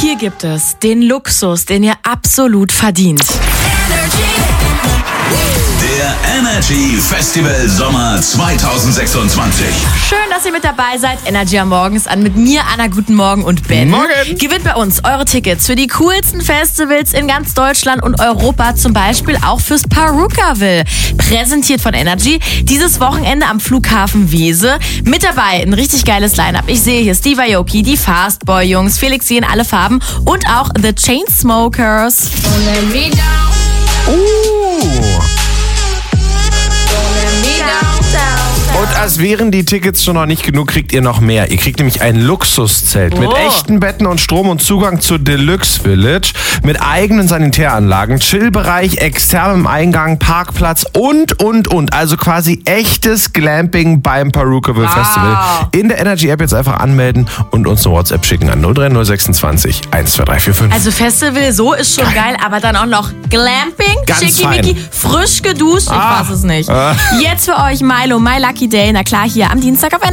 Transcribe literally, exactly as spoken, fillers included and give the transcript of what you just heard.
Hier gibt es den Luxus, den ihr absolut verdient. Der Energy Festival Sommer zwanzig sechsundzwanzig. Schön, dass ihr mit dabei seid. Energy am Morgen ist an mit mir, Anna, guten Morgen und Ben. Morgen. Gewinnt bei uns eure Tickets für die coolsten Festivals in ganz Deutschland und Europa, zum Beispiel auch fürs Perukaville. Präsentiert von Energy. Dieses Wochenende am Flughafen Wese. Mit dabei ein richtig geiles Line-Up. Ich sehe hier Steve Aoki, die Fastboy-Jungs, Felix in alle Farben und auch The Chainsmokers. Uh. Und als wären die Tickets schon noch nicht genug, kriegt ihr noch mehr. Ihr kriegt nämlich ein Luxuszelt Oh. mit echten Betten und Strom und Zugang zur Deluxe Village mit eigenen Sanitäranlagen, Chillbereich, externem Eingang, Parkplatz und, und, und. Also quasi echtes Glamping beim Perukaville Wow. Festival. In der Energy App jetzt einfach anmelden und uns eine WhatsApp schicken an null drei null sechsundzwanzig eins zwei drei vier fünf. Also Festival, so ist schon geil, aber dann auch noch Glamping, Ganz schickimicki, frisch geduscht, ich Ah. weiß es nicht. Ah. Jetzt für euch Milo, My Lucky Day, na klar, hier am Dienstag auf Energy.